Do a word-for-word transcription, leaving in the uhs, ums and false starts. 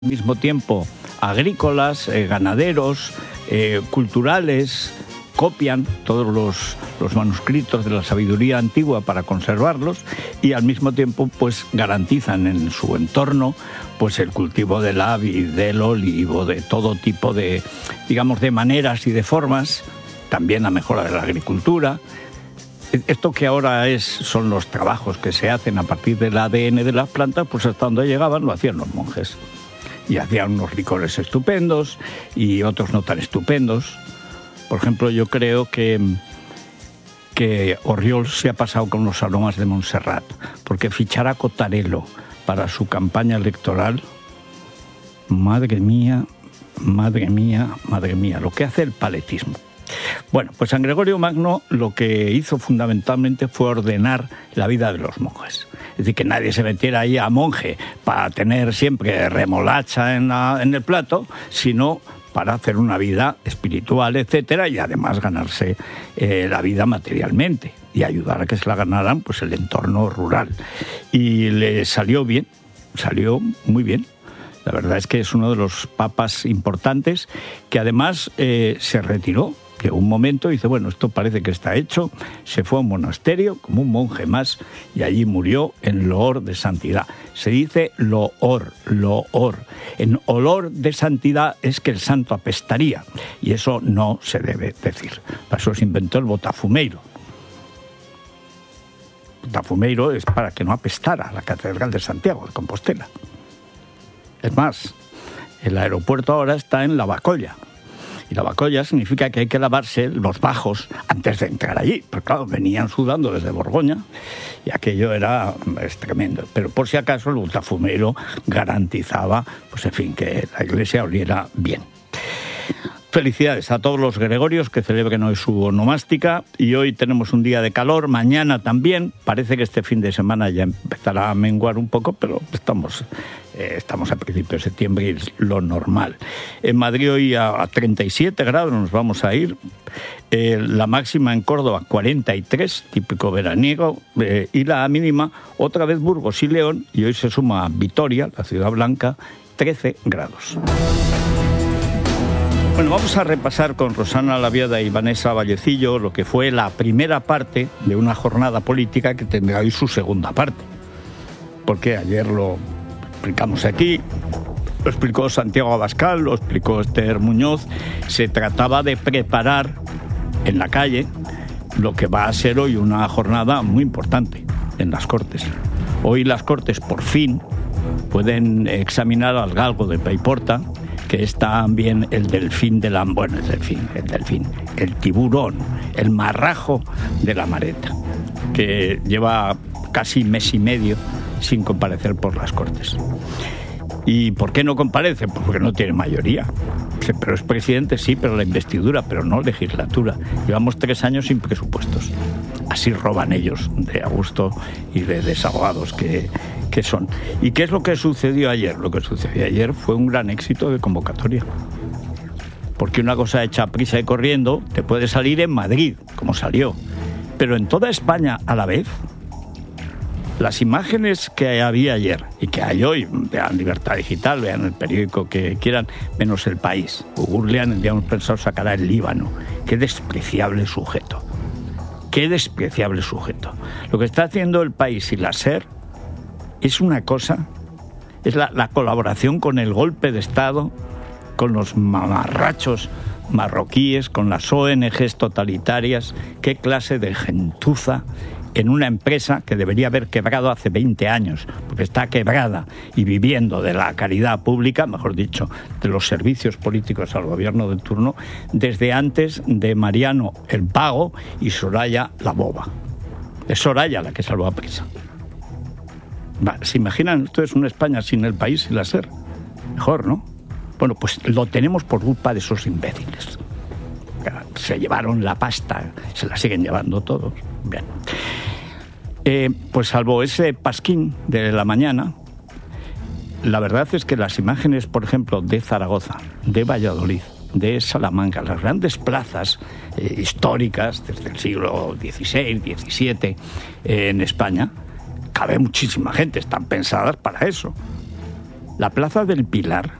al mismo tiempo agrícolas, eh, ganaderos, eh, culturales, copian todos los, los manuscritos de la sabiduría antigua para conservarlos y al mismo tiempo pues garantizan en su entorno pues el cultivo de la vid, del olivo, de todo tipo de, digamos, de maneras y de formas, también la mejora de la agricultura. Esto que ahora es, son los trabajos que se hacen a partir del A D N de las plantas, pues hasta donde llegaban lo hacían los monjes. Y hacían unos licores estupendos y otros no tan estupendos. Por ejemplo, yo creo que, que Orriols se ha pasado con los aromas de Montserrat, porque fichar a Cotarelo para su campaña electoral, madre mía, madre mía, madre mía, lo que hace el paletismo. Bueno, pues San Gregorio Magno lo que hizo fundamentalmente fue ordenar la vida de los monjes. Es decir, que nadie se metiera ahí a monje para tener siempre remolacha en, la, en el plato, sino para hacer una vida espiritual, etcétera, y además ganarse eh, la vida materialmente y ayudar a que se la ganaran pues el entorno rural. Y le salió bien, salió muy bien. La verdad es que es uno de los papas importantes que además eh, se retiró. Llegó un momento y dice, bueno, esto parece que está hecho, se fue a un monasterio como un monje más y allí murió en loor de santidad. Se dice loor, loor. En olor de santidad es que el santo apestaría y eso no se debe decir. Para eso se inventó el botafumeiro. Botafumeiro es para que no apestara la Catedral de Santiago de Compostela. Es más, el aeropuerto ahora está en Lavacolla. Y la bacolla significa que hay que lavarse los bajos antes de entrar allí. Pero claro, venían sudando desde Borgoña y aquello era es tremendo. Pero por si acaso el botafumeiro garantizaba, pues en fin, que la iglesia oliera bien. Felicidades a todos los gregorios que celebren hoy su onomástica y hoy tenemos un día de calor, mañana también, parece que este fin de semana ya empezará a menguar un poco, pero estamos, eh, estamos a principios de septiembre y es lo normal. En Madrid hoy a, a treinta y siete grados nos vamos a ir, eh, la máxima en Córdoba cuarenta y tres, típico veraniego, eh, y la mínima otra vez Burgos y León, y hoy se suma Vitoria, la ciudad blanca, trece grados. Bueno, vamos a repasar con Rosana Laviada y Vanessa Vallecillo lo que fue la primera parte de una jornada política que tendrá hoy su segunda parte. Porque ayer lo explicamos aquí, lo explicó Santiago Abascal, lo explicó Esther Muñoz. Se trataba de preparar en la calle lo que va a ser hoy una jornada muy importante en las Cortes. Hoy las Cortes por fin pueden examinar al galgo de Paiporta, que es también el delfín de la... Bueno, el delfín, el delfín, el tiburón, el marrajo de la Mareta, que lleva casi mes y medio sin comparecer por las Cortes. ¿Y por qué no comparece? Pues porque no tiene mayoría. Pero es presidente, sí, pero la investidura, pero no legislatura. Llevamos tres años sin presupuestos. Así roban ellos de a gusto y de desahogados que, que son. ¿Y qué es lo que sucedió ayer? Lo que sucedió ayer fue un gran éxito de convocatoria. Porque una cosa hecha a prisa y corriendo te puede salir en Madrid, como salió. Pero en toda España a la vez, las imágenes que había ayer y que hay hoy, vean Libertad Digital, vean el periódico que quieran, menos El País, o googlean, habíamos pensado sacar a el Líbano. Qué despreciable sujeto. Qué despreciable sujeto. Lo que está haciendo El País y la SER es una cosa, es la, la colaboración con el golpe de Estado, con los mamarrachos marroquíes, con las O N Ges totalitarias. Qué clase de gentuza en una empresa que debería haber quebrado hace veinte años, porque está quebrada y viviendo de la caridad pública, mejor dicho, de los servicios políticos al gobierno de turno, desde antes de Mariano el Vago y Soraya la Boba. Es Soraya la que salvó a Prisa. ¿Se imaginan ustedes una España sin El País y la SER? Mejor, ¿no? Bueno, pues lo tenemos por culpa de esos imbéciles. Se llevaron la pasta, se la siguen llevando todos. Bien. Eh, pues salvo ese pasquín de la mañana, la verdad es que las imágenes, por ejemplo, de Zaragoza, de Valladolid, de Salamanca, las grandes plazas eh, históricas desde el siglo dieciséis, diecisiete eh, en España, cabe muchísima gente, están pensadas para eso. La Plaza del Pilar,